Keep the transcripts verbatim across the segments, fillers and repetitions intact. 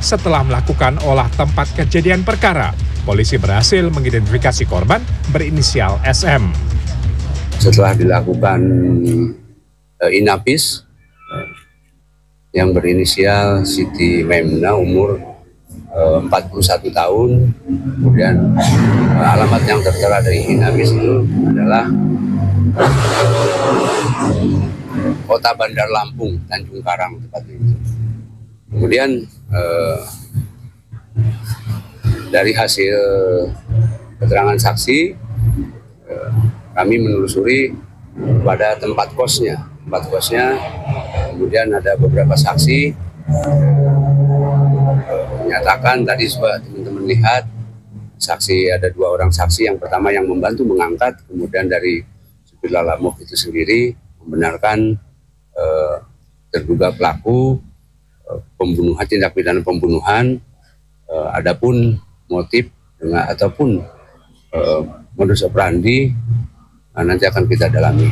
setelah melakukan olah tempat kejadian perkara. Polisi berhasil mengidentifikasi korban berinisial S M. Setelah dilakukan uh, inapis uh, yang berinisial Siti Memna umur uh, empat puluh satu tahun, kemudian uh, alamat yang tertera dari inapis itu adalah uh, Kota Bandar Lampung, Tanjung Karang tepatnya itu. Kemudian uh, dari hasil keterangan saksi, uh, kami menelusuri pada tempat kosnya, tempat kosnya, kemudian ada beberapa saksi menyatakan tadi coba teman-teman lihat, saksi ada dua orang saksi. Yang pertama yang membantu mengangkat, kemudian dari supir Lalamove itu sendiri membenarkan eh, terduga pelaku eh, pembunuhan, tindak pidana pembunuhan. Eh, adapun motif dengan ataupun eh, modus operandi nanti akan kita dalami.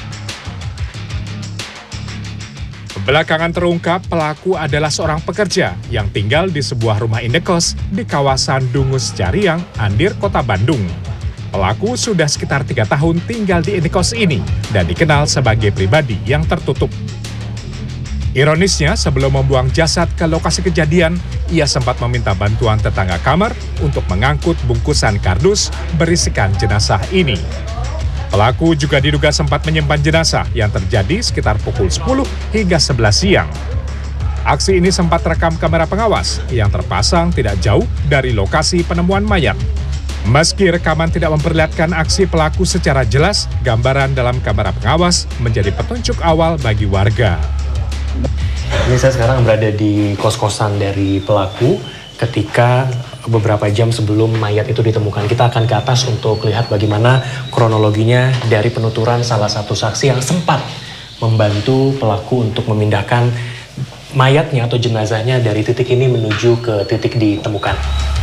Belakangan terungkap pelaku adalah seorang pekerja yang tinggal di sebuah rumah indekos di kawasan Dungus Cariang, Andir, Kota Bandung. Pelaku sudah sekitar tiga tahun tinggal di indekos ini dan dikenal sebagai pribadi yang tertutup. Ironisnya, sebelum membuang jasad ke lokasi kejadian, ia sempat meminta bantuan tetangga kamar untuk mengangkut bungkusan kardus berisikan jenazah ini. Pelaku juga diduga sempat menyimpan jenazah yang terjadi sekitar pukul sepuluh hingga sebelas siang. Aksi ini sempat terekam kamera pengawas yang terpasang tidak jauh dari lokasi penemuan mayat. Meski rekaman tidak memperlihatkan aksi pelaku secara jelas, gambaran dalam kamera pengawas menjadi petunjuk awal bagi warga. Ini saya sekarang berada di kos-kosan dari pelaku ketika beberapa jam sebelum mayat itu ditemukan. Kita akan ke atas untuk lihat bagaimana kronologinya dari penuturan salah satu saksi yang sempat membantu pelaku untuk memindahkan mayatnya atau jenazahnya dari titik ini menuju ke titik ditemukan.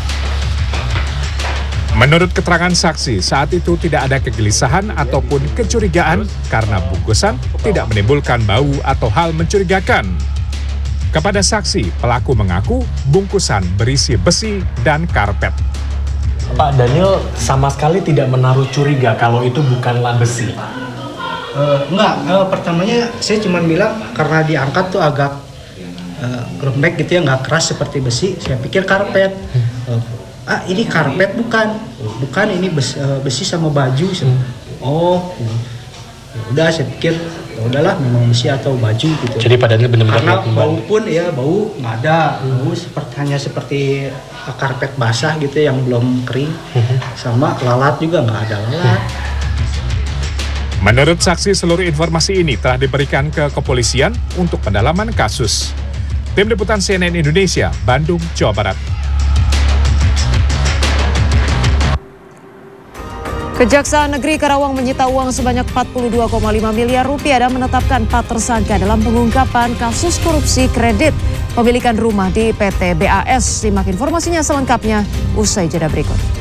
Menurut keterangan saksi, saat itu tidak ada kegelisahan ataupun kecurigaan karena bungkusan tidak menimbulkan bau atau hal mencurigakan. Kepada saksi, pelaku mengaku bungkusan berisi besi dan karpet. Pak Daniel sama sekali tidak menaruh curiga kalau itu bukanlah besi. Uh, enggak, uh, pertamanya saya cuma bilang karena diangkat tuh agak uh, lembek gitu ya, nggak keras seperti besi. Saya pikir karpet. Uh, ah ini karpet bukan, bukan ini besi, uh, besi sama baju. Oh, ya udah saya pikir. Ya udahlah memang besi atau baju gitu. Jadi pada benar-benar karena bau pun ya bau nggak ada, bau seperti hanya seperti karpet basah gitu yang belum kering, sama lalat juga nggak ada lalat. Menurut saksi, seluruh informasi ini telah diberikan ke kepolisian untuk pendalaman kasus. Tim Liputan C N N Indonesia, Bandung, Jawa Barat. Kejaksaan Negeri Karawang menyita uang sebanyak empat puluh dua koma lima miliar rupiah dan menetapkan empat tersangka dalam pengungkapan kasus korupsi kredit pemilikan rumah di P T B A S. Simak informasinya selengkapnya usai jeda berikut.